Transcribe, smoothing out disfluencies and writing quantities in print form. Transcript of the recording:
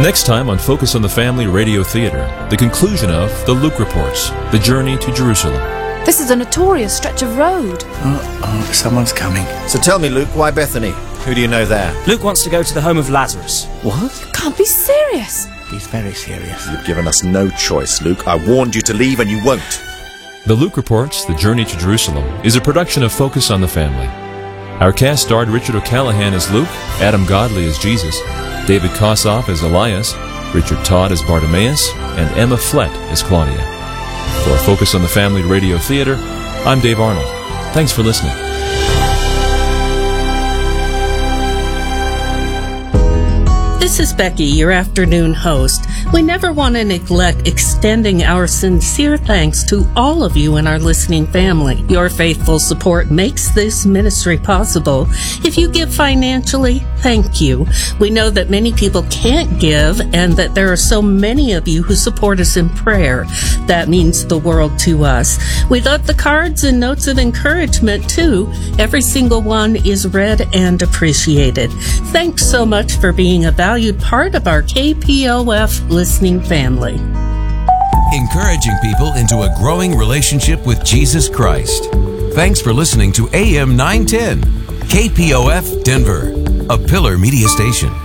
Next time on Focus on the Family Radio Theater, the conclusion of The Luke Reports, The Journey to Jerusalem. This is a notorious stretch of road. Oh, someone's coming. So tell me, Luke, why Bethany? Who do you know there? Luke wants to go to the home of Lazarus. What? Can't be serious. He's very serious. You've given us no choice, Luke. I warned you to leave and you won't. The Luke Reports, The Journey to Jerusalem, is a production of Focus on the Family. Our cast starred Richard O'Callaghan as Luke, Adam Godley as Jesus, David Kossoff as Elias, Richard Todd as Bartimaeus, and Emma Flett as Claudia. For Focus on the Family Radio Theater, I'm Dave Arnold. Thanks for listening. This is Becky, your afternoon host. We never want to neglect extending our sincere thanks to all of you in our listening family. Your faithful support makes this ministry possible. If you give financially, thank you. We know that many people can't give and that there are so many of you who support us in prayer. That means the world to us. We love the cards and notes of encouragement too. Every single one is read and appreciated. Thanks so much for being a valued part of our KPOF listening family. Encouraging people into a growing relationship with Jesus Christ. Thanks for listening to AM 910, KPOF Denver, a Pillar Media Station.